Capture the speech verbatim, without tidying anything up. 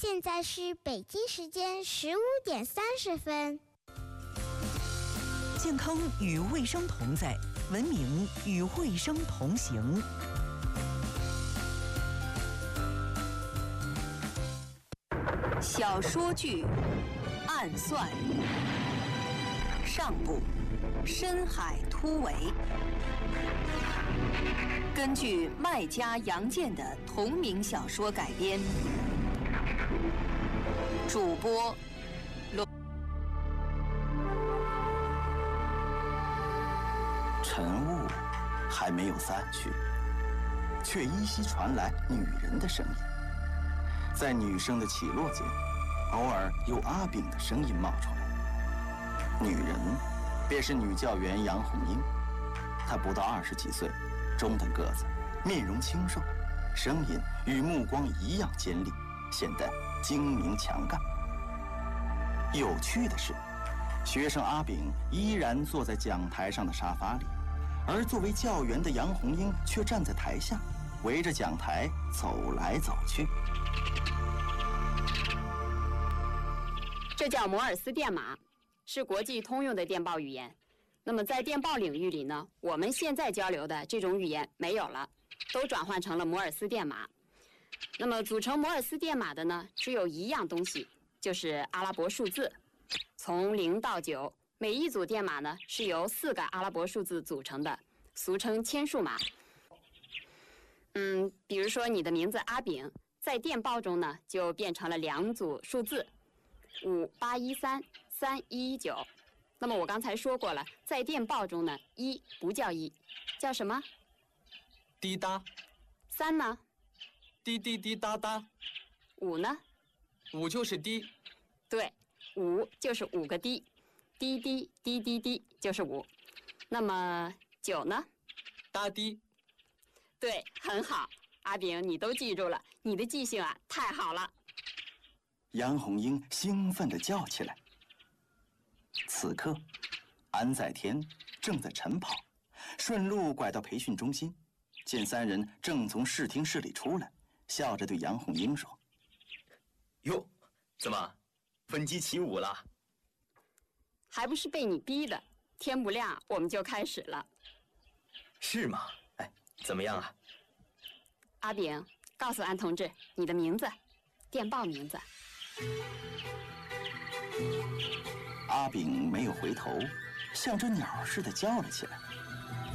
现在是北京时间十五点三十分。 健康与卫生同在，文明与卫生同行。 小说剧《暗算》上部，深海突围。根据麦家杨健的同名小说改编，主播罗。 晨雾还没有散去，却依稀传来女人的声音。在女声的起落间，偶尔有阿炳的声音冒出来。女人便是女教员杨红英，她不到二十几岁，中等个子，面容清瘦，声音与目光一样尖利，显得精明强干。有趣的是，学生阿炳依然坐在讲台上的沙发里，而作为教员的杨红英却站在台下，围着讲台走来走去。 这叫摩尔斯电码，是国际通用的电报语言。那么在电报领域里呢，我们现在交流的这种语言没有了，都转换成了摩尔斯电码。那么组成摩尔斯电码的呢，只有一样东西，就是阿拉伯数字，从零到九，每一组电码呢是由四个阿拉伯数字组成的，俗称千数码。嗯，比如说你的名字阿炳，在电报中呢就变成了两组数字。五八一三三一一九，那么我刚才说过了，在电报中呢，一不叫一，叫什么？ 滴答。 三呢？ 滴滴滴答答。 五呢？ 五就是滴。 对，五就是五个滴，滴滴滴滴滴就是五。那么九呢？ 答滴。 对，很好，阿炳，你都记住了，你的记性啊，太好了。 杨红英兴奋地叫起来。此刻，安在天正在晨跑，顺路拐到培训中心，见三人正从视听室里出来，笑着对杨红英说：“ 哟，怎么分机起舞了？ 还不是被你逼的，天不亮我们就开始了。” 是吗？哎，怎么样啊？ 阿炳，告诉安同志你的名字，电报名字。 阿炳没有回头，像只鸟似的叫了起来。